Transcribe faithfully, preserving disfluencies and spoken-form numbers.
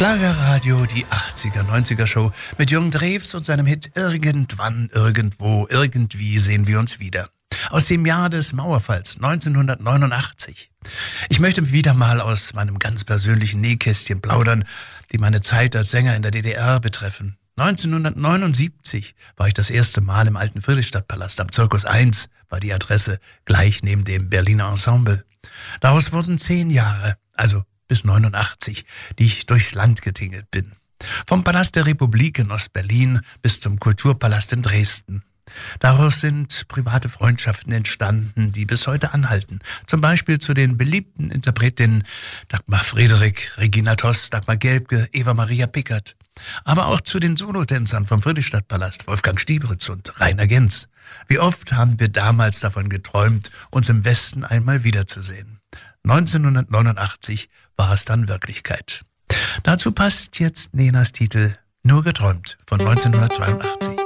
Schlagerradio, die achtziger, neunziger Show mit Jürgen Drews und seinem Hit Irgendwann, Irgendwo, Irgendwie sehen wir uns wieder. Aus dem Jahr des Mauerfalls neunzehnhundertneunundachtzig. Ich möchte wieder mal aus meinem ganz persönlichen Nähkästchen plaudern, die meine Zeit als Sänger in der D D R betreffen. neunzehnhundertneunundsiebzig war ich das erste Mal im alten Friedrichstadtpalast. Am Circus eins war die Adresse, gleich neben dem Berliner Ensemble. Daraus wurden zehn Jahre, also bis neunundachtzig, die ich durchs Land getingelt bin. Vom Palast der Republik in Ostberlin bis zum Kulturpalast in Dresden. Daraus sind private Freundschaften entstanden, die bis heute anhalten. Zum Beispiel zu den beliebten Interpretinnen Dagmar Friedrich, Regina Toss, Dagmar Gelbke, Eva Maria Pickert. Aber auch zu den Solotänzern vom Friedrichstadtpalast, Wolfgang Stieberitz und Rainer Genz. Wie oft haben wir damals davon geträumt, uns im Westen einmal wiederzusehen. neunzehnhundertneunundachtzig war es dann Wirklichkeit. Dazu passt jetzt Nenas Titel Nur geträumt von neunzehnhundertzweiundachtzig.